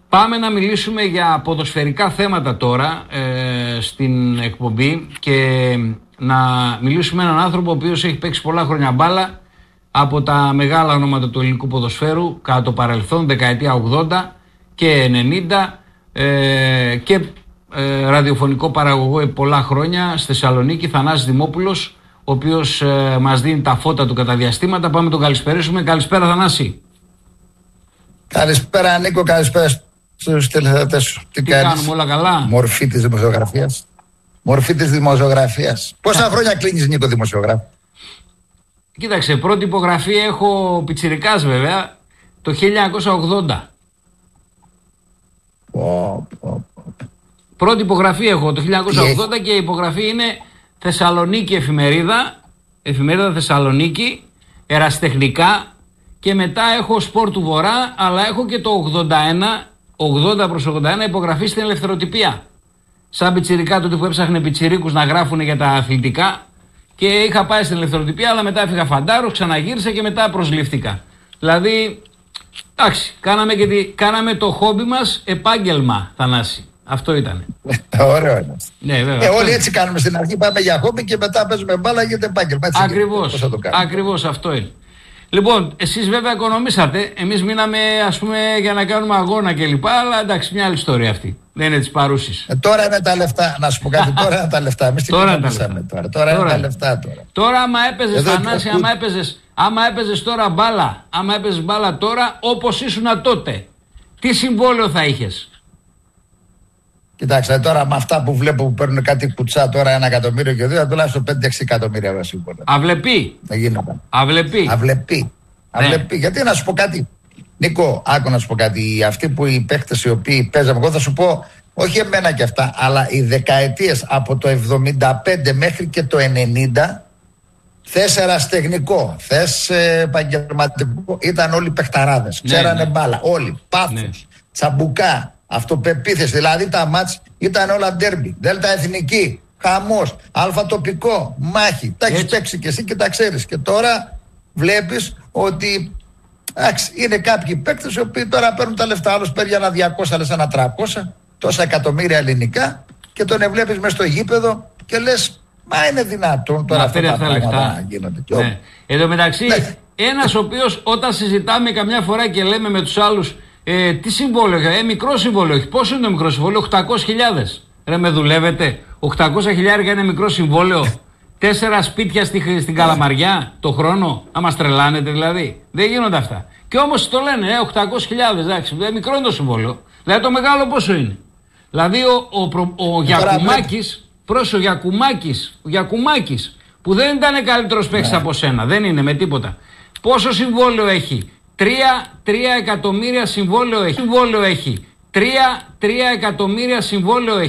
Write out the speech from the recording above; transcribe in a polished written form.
Πάμε να μιλήσουμε για ποδοσφαιρικά θέματα τώρα στην εκπομπή και να μιλήσουμε με έναν άνθρωπο ο οποίος έχει παίξει πολλά χρόνια μπάλα από τα μεγάλα ονόματα του ελληνικού ποδοσφαίρου κατά το παρελθόν, δεκαετία 80 και 90 και ραδιοφωνικό παραγωγό πολλά χρόνια στη Θεσσαλονίκη, Θανάσης Δημόπουλος, ο οποίος μας δίνει τα φώτα του κατά διαστήματα. Πάμε τον καλησπερίσουμε. Καλησπέρα Θανάση. Καλησπέρα Νίκο, καλησπέρα στους τηλεθεατές σου. Τι κάνουμε, όλα καλά? Μορφή της δημοσιογραφίας. Μορφή της δημοσιογραφίας. Πόσα χρόνια κλείνεις Νίκο δημοσιογράφο? Κοίταξε, πρώτη υπογραφή έχω πιτσιρικάς βέβαια το 1980. Πρώτη υπογραφή έχω το 1980 και η υπογραφή είναι Θεσσαλονίκη εφημερίδα Θεσσαλονίκη, ερασιτεχνικά, και μετά έχω Σπορ του Βορρά, αλλά έχω και το 80 προς 81 υπογραφή στην Ελευθεροτυπία. Σαν πιτσιρικά τότε που έψαχνε πιτσιρίκους να γράφουν για τα αθλητικά και είχα πάει στην Ελευθεροτυπία, αλλά μετά έφυγα φαντάρος, ξαναγύρισα και μετά προσλήφθηκα. Δηλαδή, εντάξει, κάναμε το χόμπι μας επάγγελμα, Θανάση. Αυτό ήταν. Ωραίο είναι. Ναι, βέβαια. Όλοι έτσι κάνουμε στην αρχή. Πάμε για χόμπι και μετά παίζουμε μπάλα για το επάγγελμα. Ακριβώς αυτό είναι. Λοιπόν, εσείς βέβαια οικονομήσατε. Εμείς μείναμε, ας πούμε, για να κάνουμε αγώνα κλπ. Αλλά εντάξει, μια άλλη ιστορία αυτή. Δεν είναι της παρούσης. Τώρα είναι τα λεφτά. Να σου πω κάτι, τώρα είναι τα λεφτά. Εμείς τι οικονομήσαμε τώρα. Τώρα είναι τα λεφτά τώρα. Τώρα, άμα έπαιζες, Θανάση, άμα έπαιζες τώρα μπάλα, άμα έπαιζες μπάλα τώρα, όπως ήσουνα τότε, τι συμβόλαιο θα είχες? Κοιτάξτε, τώρα με αυτά που βλέπω που παίρνουν κάτι κουτσά τώρα 1 εκατομμύριο και 2, τουλάχιστον 5-6 εκατομμύρια ευρώ σύμφωνα. Αυλεπή. Δεν γίνεται. Αυλεπή. Γιατί να σου πω κάτι, Νίκο, άκου να σου πω κάτι. Αυτοί που οι παίχτες οι οποίοι παίζαμε, εγώ θα σου πω, όχι εμένα και αυτά, αλλά οι δεκαετίες από το 75 μέχρι και το 90, θες ερασιτεχνικό, θες επαγγελματικό, ήταν όλοι παιχταράδες. Ξέρανε μπάλα, όλοι. Πάθος, τσαμπουκά. Αυτοπεποίθηση, δηλαδή τα μάτς ήταν όλα ντέρμπι. Δέλτα εθνική, χαμός, αλφα τοπικό, μάχη. Τα έχεις παίξει και εσύ και τα ξέρεις. Και τώρα βλέπεις ότι είναι κάποιοι παίκτες οι οποίοι τώρα παίρνουν τα λεφτά. Άλλος παίρνει ένα 200, άλλος ένα 300, τόσα εκατομμύρια ελληνικά, και τον βλέπεις μες στο γήπεδο και λες, μα είναι δυνατόν τώρα αυτά τα πράγματα να γίνονται? Ναι. Εν τω μεταξύ, ένας ο οποίος όταν συζητάμε καμιά φορά και λέμε με τους άλλους, τι συμβόλαιο έχει? Μικρό συμβόλαιο έχει. Πόσο είναι το μικρό συμβόλαιο? 800.000. Ρε, με δουλεύετε? 800.000 είναι μικρό συμβόλαιο? 4 σπίτια στην Καλαμαριά το χρόνο? Να μας τρελάνετε δηλαδή? Δεν γίνονται αυτά. Και όμως το λένε 800.000, εντάξει, μικρό είναι το συμβόλαιο. Δηλαδή το μεγάλο πόσο είναι? Δηλαδή ο Γιακουμάκης, ο Γιακουμάκης, που δεν ήταν καλύτερος παίκτης από σένα, δεν είναι με τίποτα. Πόσο συμβόλαιο έχει? 3 εκατομμύρια συμβόλαιο έχει. 3 εκατομμύρια συμβόλαιο έχει.